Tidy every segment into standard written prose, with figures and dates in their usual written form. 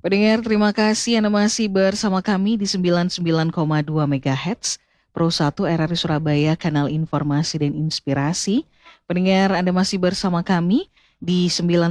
Pendengar, terima kasih Anda masih bersama kami di 99,2 MHz, Pro 1 RRI Surabaya, kanal informasi dan inspirasi. Pendengar, Anda masih bersama kami di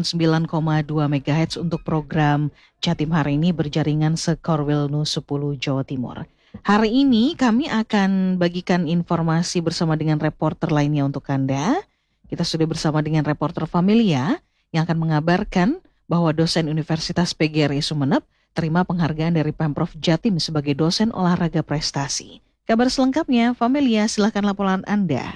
99,2 MHz untuk program Jatim hari ini berjaringan Sekorwilnu 10 Jawa Timur. Hari ini kami akan bagikan informasi bersama dengan reporter lainnya untuk Anda. Kita sudah bersama dengan reporter Familia yang akan mengabarkan bahwa dosen Universitas PGRI Sumeneb terima penghargaan dari Pemprov Jatim sebagai dosen olahraga prestasi. Kabar selengkapnya, Familia, silakan laporan Anda.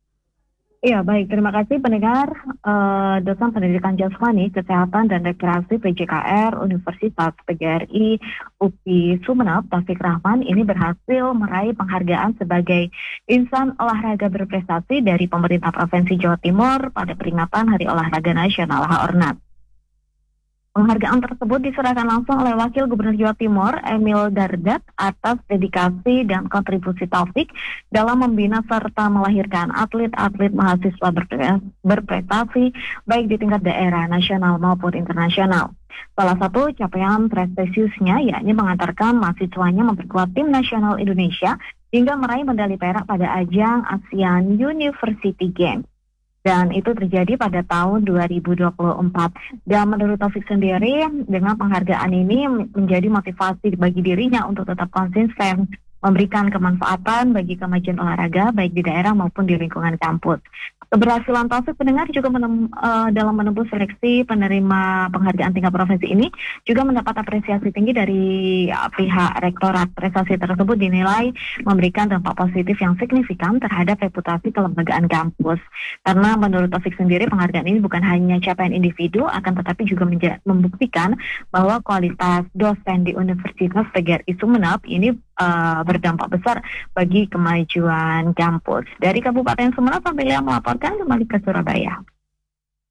Iya, baik. Terima kasih pendengar. Dosen Pendidikan Jasmani, Kesehatan dan Rekreasi PJKR Universitas PGRI UPI Sumeneb, Taufik Rahman, ini berhasil meraih penghargaan sebagai insan olahraga berprestasi dari pemerintah Provinsi Jawa Timur pada peringatan Hari Olahraga Nasional (HORNAS). Penghargaan tersebut diserahkan langsung oleh Wakil Gubernur Jawa Timur, Emil Dardak, atas dedikasi dan kontribusi Taufik dalam membina serta melahirkan atlet-atlet mahasiswa berprestasi baik di tingkat daerah, nasional maupun internasional. Salah satu capaian prestisiusnya yakni mengantarkan mahasiswanya memperkuat tim nasional Indonesia hingga meraih medali perak pada ajang ASEAN University Games. Dan itu terjadi pada tahun 2024. Dan menurut Taufik sendiri, dengan penghargaan ini menjadi motivasi bagi dirinya untuk tetap konsisten memberikan kemanfaatan bagi kemajuan olahraga baik di daerah maupun di lingkungan kampus. Keberhasilan Taufik pendengar juga dalam menembus seleksi penerima penghargaan tingkat provinsi ini juga mendapat apresiasi tinggi dari pihak rektorat. Prestasi tersebut dinilai memberikan dampak positif yang signifikan terhadap reputasi kelembagaan kampus. Karena menurut Taufik sendiri penghargaan ini bukan hanya capaian individu, akan tetapi juga membuktikan bahwa kualitas dosen di Universitas PGRI Sumeneb ini berdampak besar bagi kemajuan kampus. Dari Kabupaten Sumeneb, Familia melaporkan kembali ke Surabaya.